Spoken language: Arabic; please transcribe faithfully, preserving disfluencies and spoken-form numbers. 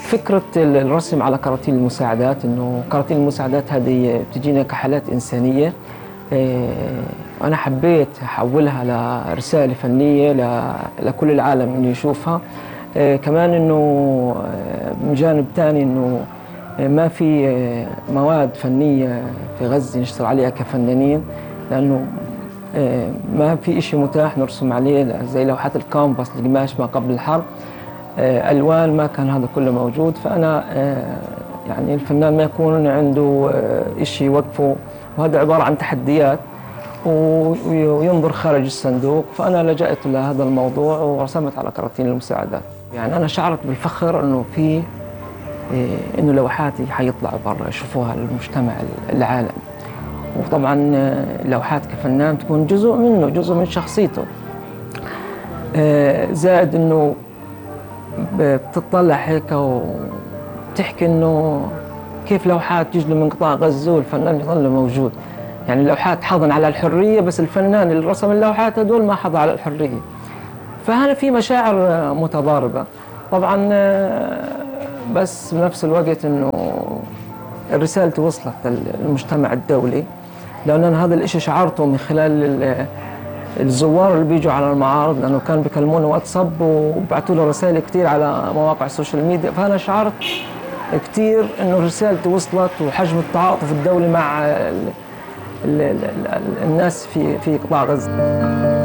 فكرة الرسم على كراتين المساعدات، إنه كراتين المساعدات هذه بتجينا كحالات إنسانية. أنا حبيت أحولها لرسالة فنية لكل العالم إنه يشوفها. كمان إنه من جانب تاني إنه ما في مواد فنية في غزة نشتغل عليها كفنانين، لأنه ما في إشي متاح نرسم عليه زي لوحات الكامباس القماش ما قبل الحرب. ألوان ما كان هذا كله موجود، فأنا يعني الفنان ما يكون عنده إشي يوقفه، وهذا عبارة عن تحديات وينظر خارج الصندوق. فأنا لجأت لهذا الموضوع ورسمت على كراتين المساعدات. يعني أنا شعرت بالفخر إنه في إنه لوحاتي حيطلع برا يشوفوها المجتمع العالم. وطبعا اللوحات كفنان تكون جزء منه، جزء من شخصيته. زائد إنه بتطلع هيك وتحكي إنه كيف لوحات تجي من قطاع غزة والفنان يظل موجود. يعني اللوحات حاضن على الحرية، بس الفنان اللي رسم اللوحات هدول ما حضن على الحرية. فهنا في مشاعر متضاربة طبعا، بس بنفس الوقت إنه الرسالة وصلت للمجتمع الدولي، لأن أنا هذا الإشي شعرته من خلال الزوار اللي بيجوا على المعارض، لأنه كانوا بيكلموني واتساب وبعثوا له رسائل كتير على مواقع السوشيال ميديا. فأنا شعرت كتير إنه رسالتي وصلت، وحجم التعاطف الدولي مع ال ال ال الناس في في قطاع غزة.